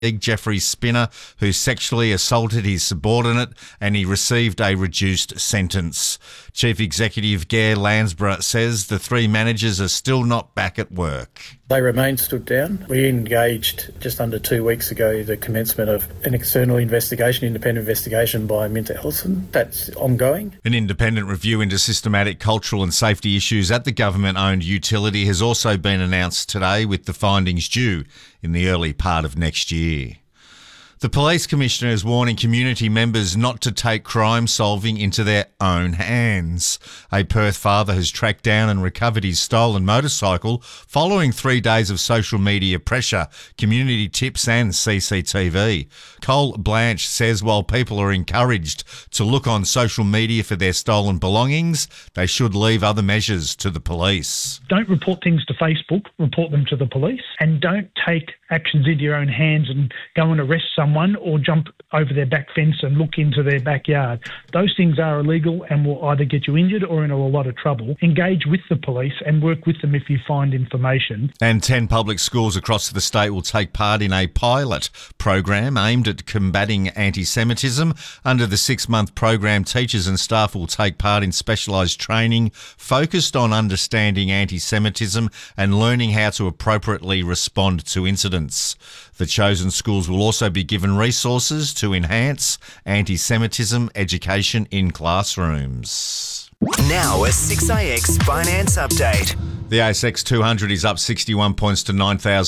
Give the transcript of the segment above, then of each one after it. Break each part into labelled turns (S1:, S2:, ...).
S1: Jeffrey Spinner, who sexually assaulted his subordinate, and he received a reduced sentence. Chief Executive Gare Lansborough says the three managers are still not back at work.
S2: They remain stood down. We engaged just under 2 weeks ago the commencement of an external investigation, independent investigation by Minter Ellison. That's ongoing.
S1: An independent review into systematic cultural and safety issues at the government-owned utility has also been announced today, with the findings due in the early part of next year. The Police Commissioner is warning community members not to take crime solving into their own hands. A Perth father has tracked down and recovered his stolen motorcycle following 3 days of social media pressure, community tips and CCTV. Cole Blanche says while people are encouraged to look on social media for their stolen belongings, they should leave other measures to the police.
S3: Don't report things to Facebook, report them to the police, and don't take actions into your own hands and go and arrest someone or jump over their back fence and look into their backyard. Those things are illegal and will either get you injured or in a lot of trouble. Engage with the police and work with them if you find information.
S1: And 10 public schools across the state will take part in a pilot program aimed at combating anti-Semitism. Under the 6-month program, teachers and staff will take part in specialised training focused on understanding anti-Semitism and learning how to appropriately respond to incidents. The chosen schools will also be given resources to enhance anti-Semitism education in classrooms.
S4: Now a 6AX Finance Update.
S1: The ASX 200 is up 61 points to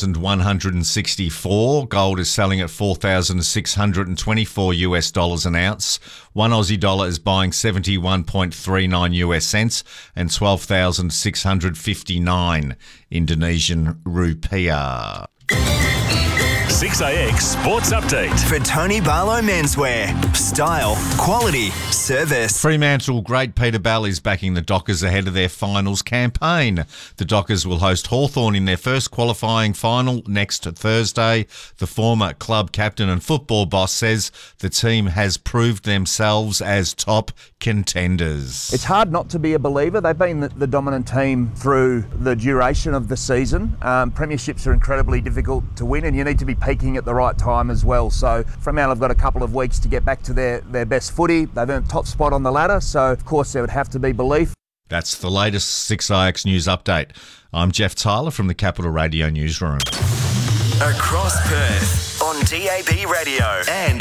S1: 9,164. Gold is selling at $4,624 an ounce. One Aussie dollar is buying 71.39 US cents and 12,659 Indonesian rupiah.
S5: 6AX Sports Update.
S4: For Tony Barlow Menswear. Style, quality, service.
S1: Fremantle great Peter Bell is backing the Dockers ahead of their finals campaign. The Dockers will host Hawthorn in their first qualifying final next Thursday. The former club captain and football boss says the team has proved themselves as top contenders.
S6: It's hard not to be a believer. They've been the dominant team through the duration of the season. Premierships are incredibly difficult to win, and you need to be peaking at the right time as well. So Fremantle have got a couple of weeks to get back to their best footy. They've earned top spot on the ladder, so of course there would have to be belief.
S1: That's the latest 6IX News Update. I'm Jeff Tyler from the Capital Radio Newsroom.
S4: Across Perth on DAB Radio and